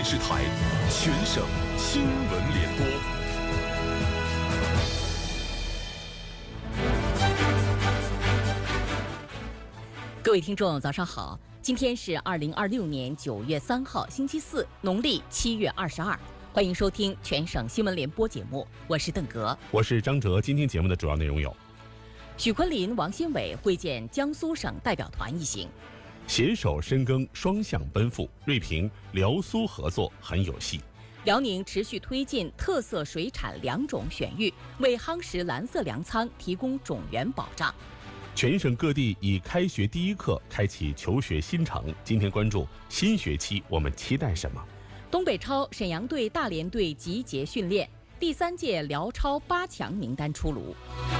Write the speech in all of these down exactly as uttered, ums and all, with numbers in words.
视台，全省新闻联播。 各位听众，早上好！今天是二零二六年九月三号，星期四，农历七月二十二。欢迎收听全省新闻联播节目，我是邓格， 我是张哲。今天节目的主要内容有： 许昆林、王新伟会见江苏省代表团一行； 携手深耕双向奔赴，锐评辽苏合作很有戏； 辽宁持续推进特色水产两种选育，为夯实蓝色粮仓提供种源保障。 全省各地以开学第一课开启求学新程。今天关注新学期我们期待什么？ 东北超沈阳队、大连队集结训练，第三届辽超八强名单出炉。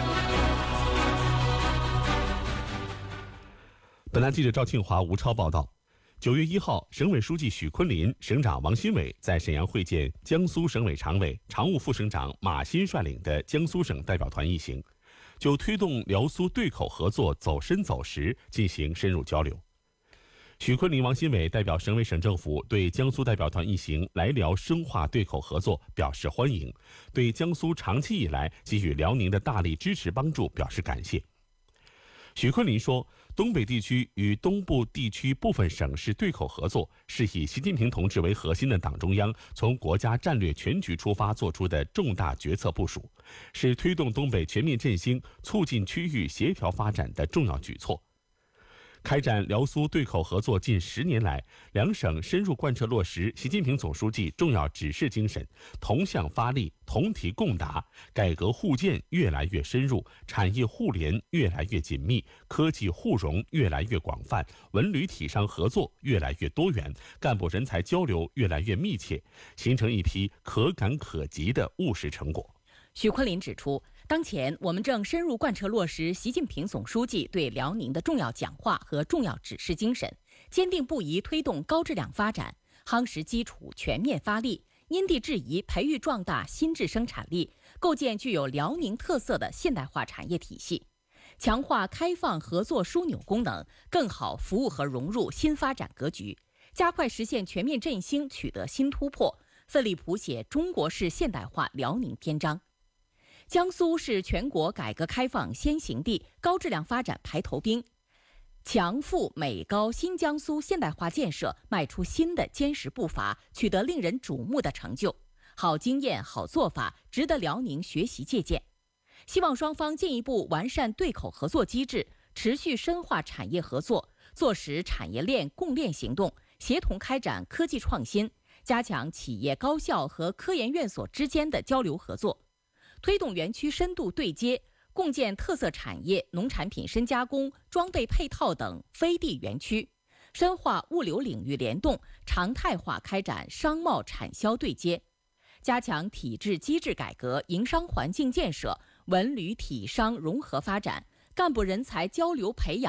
本台记者赵庆华、吴超报道。九月一号，省委书记许昆林、省长王新伟在沈阳会见江苏省委常委、常务副省长马新率领的江苏省代表团一行，就推动辽苏对口合作走深走实进行深入交流。许昆林、王新伟代表省委省政府对江苏代表团一行来辽深化对口合作表示欢迎，对江苏长期以来给予辽宁的大力支持帮助表示感谢。许昆林说，东北地区与东部地区部分省市对口合作是以习近平同志为核心的党中央从国家战略全局出发做出的重大决策部署，是推动东北全面振兴、促进区域协调发展的重要举措。开展辽苏对口合作近十年来，两省深入贯彻落实习近平总书记重要指示精神，同向发力，同题共达，改革互鉴越来越深入，产业互联越来越紧密，科技互融越来越广泛，文旅体商合作越来越多元，干部人才交流越来越密切，形成一批可感可及的务实成果。 许昆林指出，当前我们正深入贯彻落实习近平总书记对辽宁的重要讲话和重要指示精神，坚定不移推动高质量发展，夯实基础全面发力，因地制宜培育壮大新质生产力，构建具有辽宁特色的现代化产业体系，强化开放合作枢纽功能，更好服务和融入新发展格局，加快实现全面振兴取得新突破，奋力谱写中国式现代化辽宁篇章。江苏是全国改革开放先行地、高质量发展排头兵，强富美高新江苏现代化建设迈出新的坚实步伐，取得令人瞩目的成就。好经验、好做法，值得辽宁学习借鉴。希望双方进一步完善对口合作机制，持续深化产业合作，做实产业链共链行动，协同开展科技创新，加强企业高校和科研院所之间的交流合作。推动园区深度对接，共建特色产业、农产品深加工、装备配套等飞地园区，深化物流领域联动，常态化开展商贸产销对接，加强体制机制改革、营商环境建设、文旅体商融合发展，干部人才交流培养